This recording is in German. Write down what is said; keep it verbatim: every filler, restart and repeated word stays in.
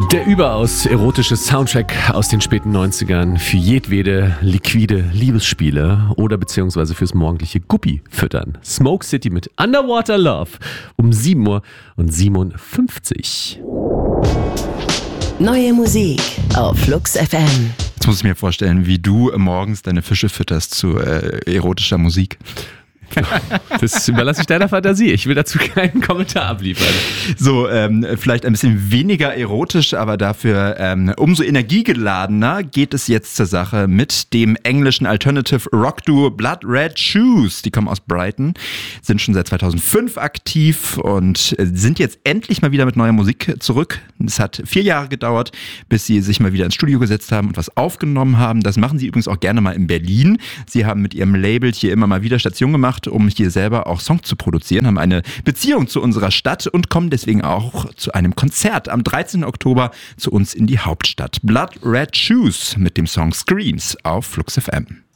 Der überaus erotische Soundtrack aus den späten neunzigern für jedwede liquide Liebesspiele oder beziehungsweise fürs morgendliche Guppi-Füttern. Smoke City mit Underwater Love um sieben Uhr und siebenundfünfzig. Neue Musik auf Flux F M. Jetzt muss ich mir vorstellen, wie du morgens deine Fische fütterst zu äh, erotischer Musik. Das überlasse ich deiner Fantasie. Ich will dazu keinen Kommentar abliefern. So, ähm, vielleicht ein bisschen weniger erotisch, aber dafür ähm, umso energiegeladener geht es jetzt zur Sache mit dem englischen Alternative Rock Duo Blood Red Shoes. Die kommen aus Brighton, sind schon seit zweitausendfünf aktiv und sind jetzt endlich mal wieder mit neuer Musik zurück. Es hat vier Jahre gedauert, bis sie sich mal wieder ins Studio gesetzt haben und was aufgenommen haben. Das machen sie übrigens auch gerne mal in Berlin. Sie haben mit ihrem Label hier immer mal wieder Station gemacht, um hier selber auch Songs zu produzieren, haben eine Beziehung zu unserer Stadt und kommen deswegen auch zu einem Konzert am dreizehnten Oktober zu uns in die Hauptstadt. Blood Red Shoes mit dem Song Screams auf Flux F M.